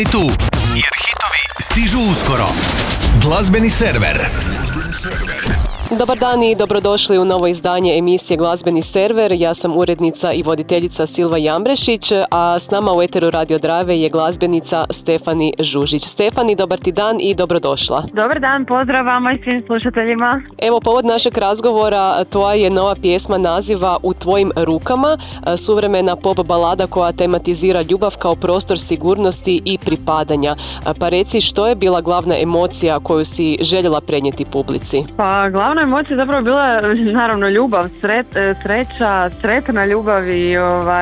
Tu, jer hitovi stižu uskoro. Glazbeni server. Dobar dan i dobrodošli u novo izdanje emisije Glazbeni server. Ja sam urednica i voditeljica Silva Jambrešić, a s nama u eteru Radio Drave je glazbenica Stefani Žužić. Stefani, dobar ti dan i dobrodošla. Dobar dan, pozdrav vama i svim slušateljima. Evo, povod našeg razgovora, tvoja je nova pjesma naziva U tvojim rukama, suvremena pop balada koja tematizira ljubav kao prostor sigurnosti i pripadanja. Pa reci, što je bila glavna emocija koju si željela prenijeti publici? Pa glavna emocija zapravo bila naravno ljubav, sreća, sretna ljubav i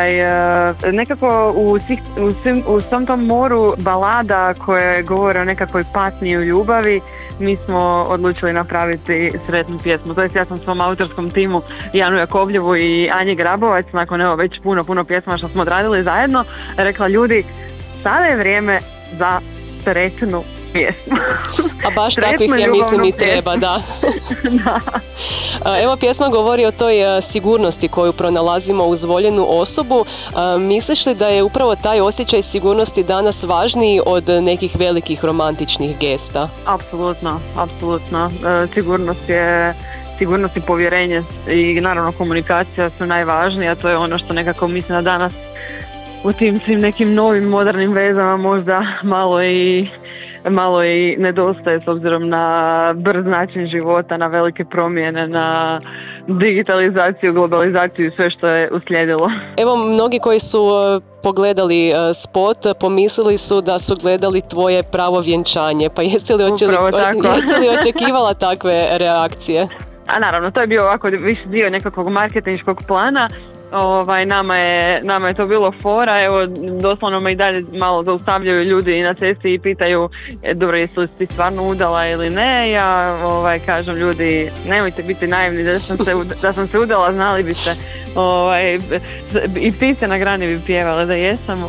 nekako u svom tom moru balada koje govore o nekakvoj patnji u ljubavi, mi smo odlučili napraviti sretnu pjesmu. To jest, ja sam svom autorskom timu Janu Jakovljevu i Anji Grabovac, nakon već puno pjesma što smo odradili zajedno, rekla ljudi, sada je vrijeme za sretnu pjesmu. A baš takvih, ja mislim, i treba, da. Da. Evo, pjesma govori o toj sigurnosti koju pronalazimo uz voljenu osobu. Misliš li da je upravo taj osjećaj sigurnosti danas važniji od nekih velikih romantičnih gesta? Apsolutno. Sigurnost i povjerenje i naravno komunikacija su najvažnije, a to je ono što nekako mislim da danas u tim svim nekim novim modernim vezama možda malo i nedostaje s obzirom na brz način života, na velike promjene, na digitalizaciju, globalizaciju i sve što je uslijedilo. Evo, mnogi koji su pogledali spot, pomislili su da su gledali tvoje pravo vjenčanje, pa jesi li očekivala takve reakcije? A naravno, to je bio ovako više dio nekakvog marketinškog plana. Nama je to bilo fora, evo doslovno me i dalje malo zaustavljaju ljudi na cesti i pitaju dobro, jesi li ti stvarno udala ili ne. Ja kažem, ljudi, nemojte biti naivni, da sam se udala, znali biste. I ptice na grani bi pjevale da jesam.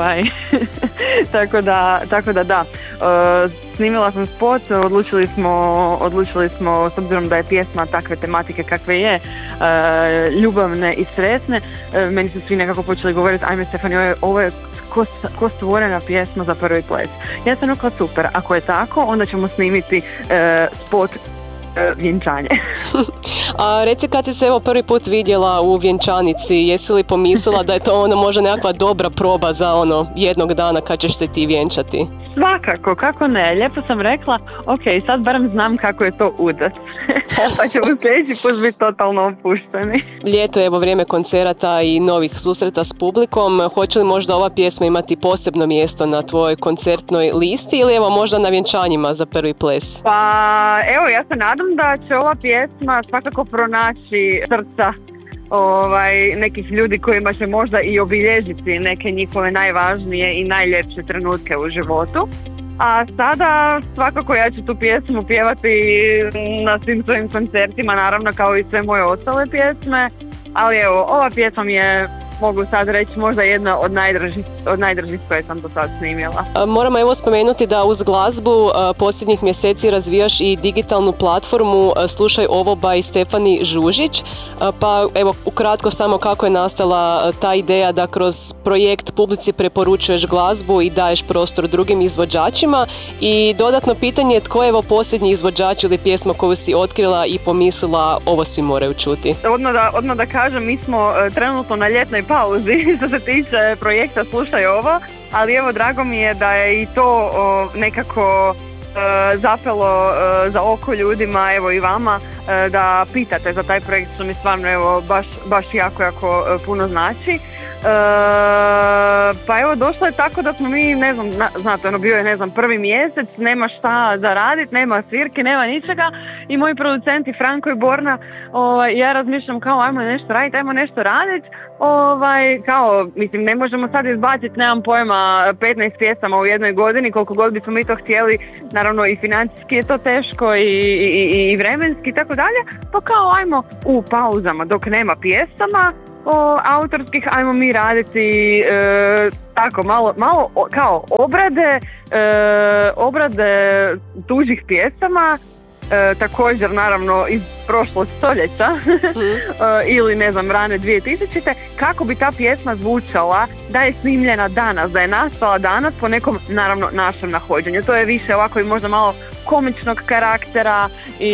Tako da. Snimila sam spot, odlučili smo, s obzirom da je pjesma takve tematike kakve je, ljubavne i sretne, meni su svi nekako počeli govoriti, ajme Stefani, ovo je ko stvorena pjesma za prvi ples. Ja sam rekla, super, ako je tako, onda ćemo snimiti spot vjenčanje. A reci, kad si se prvi put vidjela u vjenčanici, jesi li pomislila da je to možda nekakva dobra proba za jednog dana kad ćeš se ti vjenčati? Svakako, kako ne. Lijepo sam rekla, ok, sad barem znam kako je to udas. Pa ćemo sljedeći put biti totalno opušteni. Ljeto je vrijeme koncerata i novih susreta s publikom. Hoće li možda ova pjesma imati posebno mjesto na tvojoj koncertnoj listi ili možda na vjenčanjima za prvi ples? Pa evo, ja se nadam da će ova pjesma svakako pronaći srca nekih ljudi kojima će možda i obilježiti neke njihove najvažnije i najljepše trenutke u životu. A sada svakako ja ću tu pjesmu pjevati na svim svojim koncertima, naravno kao i sve moje ostale pjesme, ali evo, ova pjesma mi je, mogu sad reći, možda jedna od najdražih koje sam do sad snimila. Moramo spomenuti da uz glazbu posljednjih mjeseci razvijaš i digitalnu platformu Slušaj ovo by Stefani Žužić, pa evo ukratko samo kako je nastala ta ideja da kroz projekt publici preporučuješ glazbu i daješ prostor drugim izvođačima, i dodatno pitanje, tko je posljednji izvođač ili pjesma koju si otkrila i pomislila ovo svi moraju čuti? Odmah da kažem, mi smo trenutno na ljetnoj pauzi što se tiče projekta Slušaj ovo, ali evo, drago mi je da je i to nekako zapelo za oko ljudima, evo i vama, da pitate za taj projekt, što mi stvarno baš jako puno znači. Pa evo, došlo je tako da smo mi, ne znam, znate, bio je, prvi mjesec, nema šta za radit, nema svirke, nema ničega, i moji producenti Franko i Borna, ja razmišljam kao ajmo nešto radit, kao, mislim, ne možemo sad izbaciti, nemam pojma, 15 pjesama u jednoj godini, koliko god bismo mi to htjeli, naravno i financijski je to teško i vremenski i tako dalje, pa kao ajmo u pauzama dok nema pjesama autorskih, ajmo mi raditi tako malo kao obrade tuđih pjesama također naravno iz prošlog stoljeća ili ne znam rane 2000. Kako bi ta pjesma zvučala da je snimljena danas, da je nastala danas po nekom naravno našem nahođenju. To je više ovako i možda malo komičnog karaktera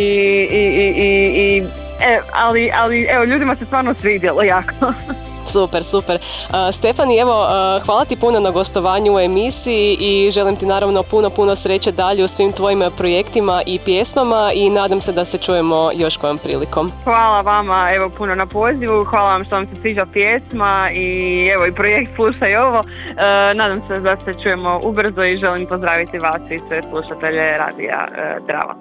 ali evo ljudima se stvarno svidjelo jako. Super, super. Stefani, evo, hvala ti puno na gostovanju u emisiji i želim ti naravno puno sreće dalje u svim tvojim projektima i pjesmama i nadam se da se čujemo još kojom prilikom. Hvala vama, evo, puno na pozivu, hvala vam što vam se sviđa pjesma i evo i projekt Slušaj ovo. Nadam se da se čujemo ubrzo i želim pozdraviti vas i sve slušatelje radija Drava.